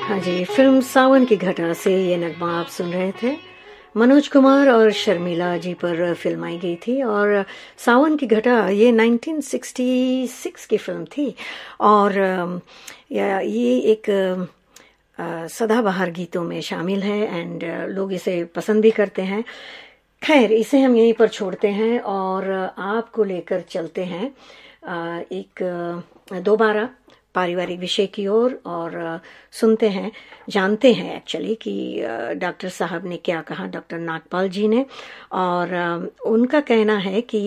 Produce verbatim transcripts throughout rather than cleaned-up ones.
हाँ जी, फिल्म सावन की घटा से ये नगमा आप सुन रहे थे। मनोज कुमार और शर्मिला जी पर फिल्म आई गई थी और सावन की घटा ये नाइनटीन सिक्सटी सिक्स की फिल्म थी और ये एक सदाबहार गीतों में शामिल है एंड लोग इसे पसंद भी करते हैं। खैर, इसे हम यहीं पर छोड़ते हैं और आपको लेकर चलते हैं एक दोबारा पारिवारिक विषय की ओर और, और सुनते हैं, जानते हैं एक्चुअली कि डॉक्टर साहब ने क्या कहा, डॉक्टर नागपाल जी ने। और उनका कहना है कि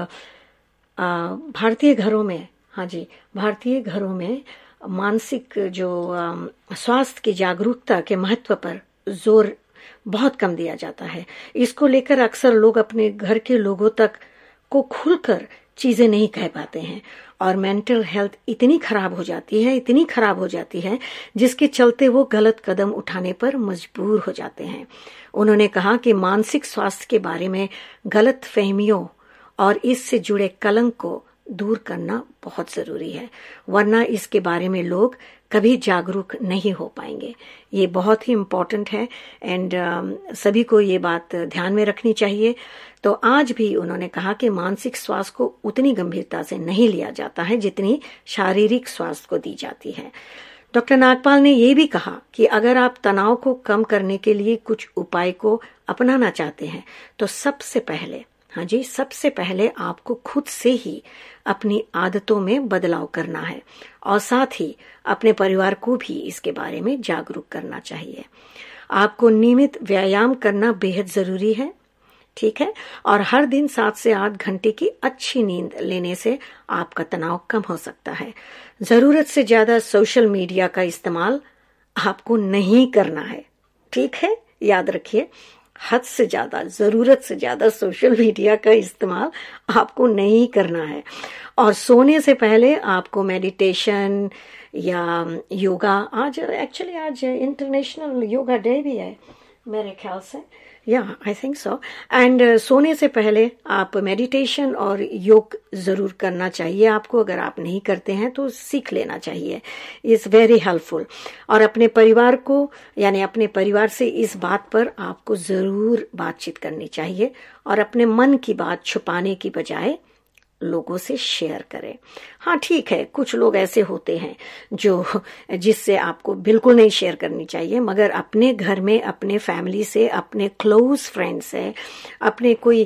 भारतीय घरों में, हाँ जी, भारतीय घरों में मानसिक जो स्वास्थ्य की जागरूकता के महत्व पर जोर बहुत कम दिया जाता है। इसको लेकर अक्सर लोग अपने घर के लोगों तक को खुलकर चीजें नहीं कह पाते हैं और मेंटल हेल्थ इतनी खराब हो जाती है, इतनी खराब हो जाती है जिसके चलते वो गलत कदम उठाने पर मजबूर हो जाते हैं। उन्होंने कहा कि मानसिक स्वास्थ्य के बारे में गलत फहमियों और इससे जुड़े कलंक को दूर करना बहुत जरूरी है, वरना इसके बारे में लोग कभी जागरूक नहीं हो पाएंगे। ये बहुत ही इम्पोर्टेंट है एंड uh, सभी को ये बात ध्यान में रखनी चाहिए। तो आज भी उन्होंने कहा कि मानसिक स्वास्थ्य को उतनी गंभीरता से नहीं लिया जाता है जितनी शारीरिक स्वास्थ्य को दी जाती है। डॉक्टर नागपाल ने यह भी कहा कि अगर आप तनाव को कम करने के लिए कुछ उपाय को अपनाना चाहते हैं तो सबसे पहले, हाँ जी, सबसे पहले आपको खुद से ही अपनी आदतों में बदलाव करना है और साथ ही अपने परिवार को भी इसके बारे में जागरूक करना चाहिए। आपको नियमित व्यायाम करना बेहद जरूरी है, ठीक है, और हर दिन सात से आठ घंटे की अच्छी नींद लेने से आपका तनाव कम हो सकता है। जरूरत से ज्यादा सोशल मीडिया का इस्तेमाल आपको नहीं करना है, ठीक है, याद रखिए, हद से ज्यादा, जरूरत से ज्यादा सोशल मीडिया का इस्तेमाल आपको नहीं करना है। और सोने से पहले आपको मेडिटेशन या योगा, आज एक्चुअली आज इंटरनेशनल योगा डे भी है मेरे ख्याल से, या आई थिंक सो, एंड सोने से पहले आप मेडिटेशन और योग जरूर करना चाहिए आपको। अगर आप नहीं करते हैं तो सीख लेना चाहिए, इज वेरी हेल्पफुल। और अपने परिवार को, यानी अपने परिवार से इस बात पर आपको जरूर बातचीत करनी चाहिए और अपने मन की बात छुपाने की बजाय लोगों से शेयर करें। हाँ ठीक है, कुछ लोग ऐसे होते हैं जो जिससे आपको बिल्कुल नहीं शेयर करनी चाहिए, मगर अपने घर में, अपने फैमिली से, अपने क्लोज फ्रेंड से, अपने कोई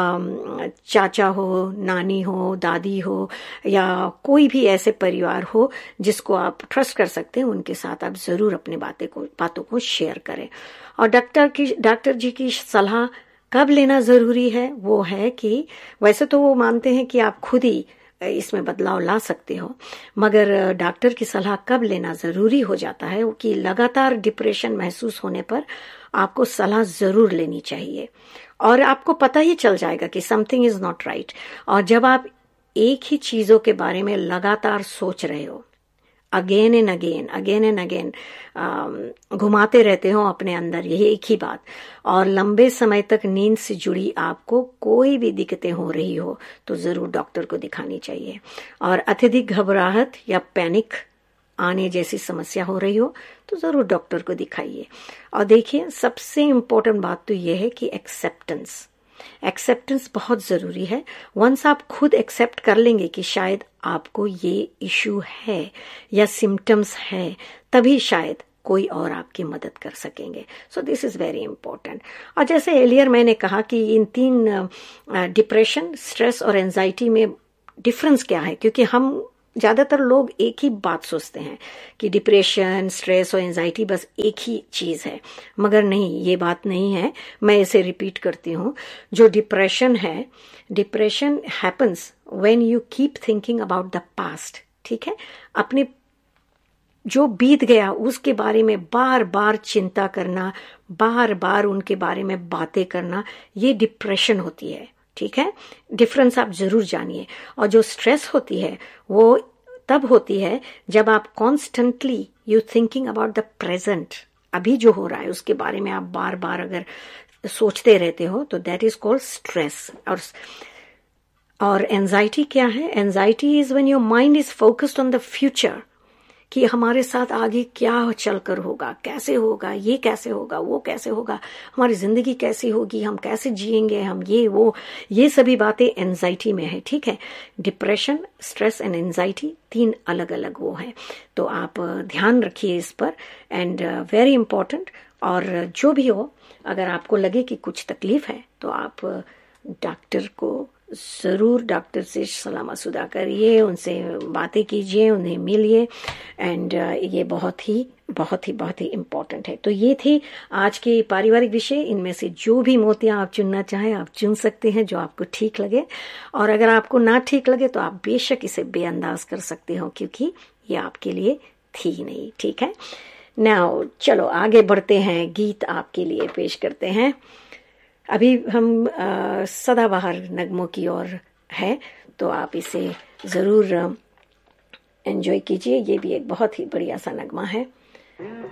चाचा हो, नानी हो, दादी हो या कोई भी ऐसे परिवार हो जिसको आप ट्रस्ट कर सकते हैं, उनके साथ आप जरूर अपनी बातें को बातों को शेयर करें। और डॉक्टर की डॉक्टर जी की सलाह कब लेना जरूरी है, वो है कि वैसे तो वो मानते हैं कि आप खुद ही इसमें बदलाव ला सकते हो, मगर डॉक्टर की सलाह कब लेना जरूरी हो जाता है कि लगातार डिप्रेशन महसूस होने पर आपको सलाह जरूर लेनी चाहिए और आपको पता ही चल जाएगा कि समथिंग इज नॉट राइट। और जब आप एक ही चीजों के बारे में लगातार सोच रहे हो, again and again again and again घुमाते रहते हो अपने अंदर यही एक ही बात, और लंबे समय तक नींद से जुड़ी आपको कोई भी दिक्कतें हो रही हो तो जरूर डॉक्टर को दिखानी चाहिए। और अत्यधिक घबराहट या पैनिक आने जैसी समस्या हो रही हो तो जरूर डॉक्टर को दिखाइए। और देखिए, सबसे इम्पोर्टेंट बात तो यह है कि एक्सेप्टेंस एक्सेप्टेंस बहुत जरूरी है। वंस आप खुद एक्सेप्ट कर लेंगे कि शायद आपको ये इश्यू है या सिम्टम्स है, तभी शायद कोई और आपकी मदद कर सकेंगे। So this is very important. और जैसे एलियर मैंने कहा कि इन तीन डिप्रेशन, स्ट्रेस और एंजाइटी में डिफरेंस क्या है, क्योंकि हम ज्यादातर लोग एक ही बात सोचते हैं कि डिप्रेशन, स्ट्रेस और एंजाइटी बस एक ही चीज है, मगर नहीं, ये बात नहीं है। मैं इसे रिपीट करती हूँ। जो डिप्रेशन है, depression happens when you keep thinking about the past, ठीक है, अपने जो बीत गया उसके बारे में बार बार चिंता करना, बार बार उनके बारे में बातें करना, ये डिप्रेशन होती है, ठीक है। डिफरेंस आप जरूर जानिए। और जो स्ट्रेस होती है वो तब होती है जब आप constantly you thinking about the present, अभी जो हो रहा है उसके बारे में आप बार बार अगर सोचते रहते हो तो दैट इज कॉल्ड स्ट्रेस। और और एंजाइटी क्या है? Anxiety is when your mind is focused on the future, कि हमारे साथ आगे क्या चलकर होगा, कैसे होगा, ये कैसे होगा, वो कैसे होगा, हमारी जिंदगी कैसी होगी, हम कैसे जिएंगे, हम ये वो ये सभी बातें एंजाइटी में है। ठीक है, डिप्रेशन, स्ट्रेस एंड एंजाइटी तीन अलग अलग वो है। तो आप ध्यान रखिए इस पर, एंड वेरी इंपॉर्टेंट। और जो भी हो, अगर आपको लगे कि कुछ तकलीफ है तो आप डॉक्टर को ज़रूर, डॉक्टर से सलाह मशवरा करिए, उनसे बातें कीजिए, उन्हें मिलिए, एंड ये बहुत ही बहुत ही बहुत ही इम्पोर्टेंट है। तो ये थी आज के पारिवारिक विषय। इनमें से जो भी मोतियां आप चुनना चाहें आप चुन सकते हैं, जो आपको ठीक लगे। और अगर आपको ना ठीक लगे तो आप बेशक इसे बेअंदाज कर सकते हो, क्योंकि ये आपके लिए थी नहीं। ठीक है, नाउ चलो आगे बढ़ते हैं, गीत आपके लिए पेश करते हैं। अभी हम आ, सदाबहार नगमों की ओर है, तो आप इसे ज़रूर एंजॉय कीजिए। ये भी एक बहुत ही बढ़िया सा नगमा है।